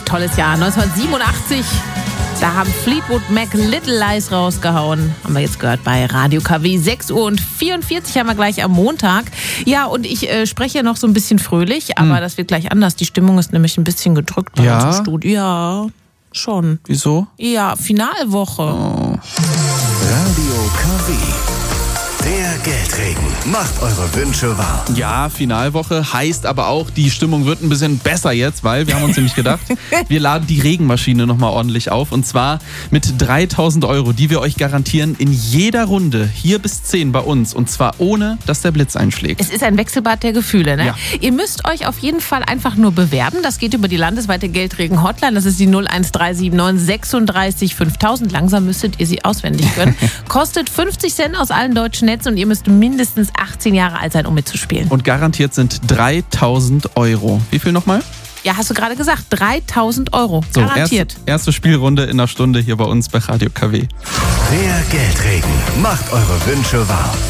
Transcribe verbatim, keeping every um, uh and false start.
tolles Jahr. neunzehnhundertsiebenundachtzig, da haben Fleetwood Mac Little Lies rausgehauen. Haben wir jetzt gehört bei Radio K W. sechs Uhr vierundvierzig haben wir gleich am Montag. Ja, und ich äh, spreche ja noch so ein bisschen fröhlich, aber hm. das wird gleich anders. Die Stimmung ist nämlich ein bisschen gedrückt bei ja? uns im Studio. Ja, schon. Wieso? Ja, Finalwoche. Oh. Radio K W. Der Geldregen macht eure Wünsche wahr. Ja, Finalwoche heißt aber auch, die Stimmung wird ein bisschen besser jetzt, weil wir haben uns nämlich gedacht, wir laden die Regenmaschine nochmal ordentlich auf. Und zwar mit dreitausend Euro, die wir euch garantieren in jeder Runde, hier bis zehn bei uns. Und zwar ohne, dass der Blitz einschlägt. Es ist ein Wechselbad der Gefühle, ne? Ja. Ihr müsst euch auf jeden Fall einfach nur bewerben. Das geht über die landesweite Geldregen-Hotline. Das ist die null eins drei sieben neun sechsunddreißig fünftausend. Langsam müsstet ihr sie auswendig können. Kostet fünfzig Cent aus allen deutschen Netz und ihr müsst mindestens achtzehn Jahre alt sein, um mitzuspielen. Und garantiert sind dreitausend Euro. Wie viel nochmal? Ja, hast du gerade gesagt. dreitausend Euro. So, garantiert. Erste, erste Spielrunde in einer Stunde hier bei uns bei Radio K W. Der Geldregen macht eure Wünsche wahr.